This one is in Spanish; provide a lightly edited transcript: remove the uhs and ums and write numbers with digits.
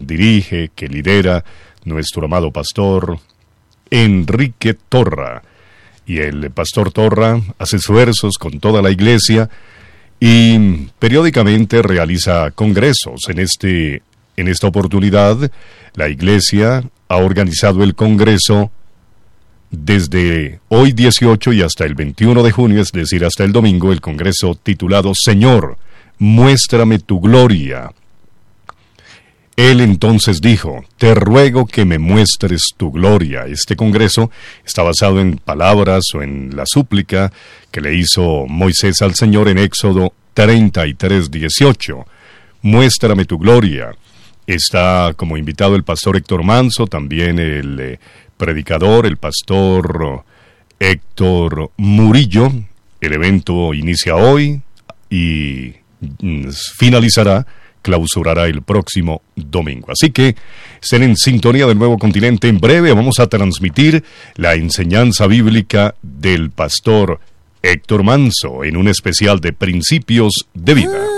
dirige, que lidera nuestro amado pastor Enrique Torra. Y el pastor Torra hace esfuerzos con toda la iglesia y periódicamente realiza congresos. En esta oportunidad, la iglesia ha organizado el congreso desde hoy 18 y hasta el 21 de junio, es decir, hasta el domingo, el congreso titulado Señor, muéstrame tu gloria. Él entonces dijo, te ruego que me muestres tu gloria. Este congreso está basado en palabras o en la súplica que le hizo Moisés al Señor en Éxodo 33:18. Muéstrame tu gloria. Está como invitado el pastor Héctor Manso, también el predicador, el pastor Héctor Murillo. El evento inicia hoy y clausurará el próximo domingo. Así que estén en sintonía del Nuevo Continente. En breve vamos a transmitir la enseñanza bíblica del pastor Héctor Manso en un especial de Principios de Vida.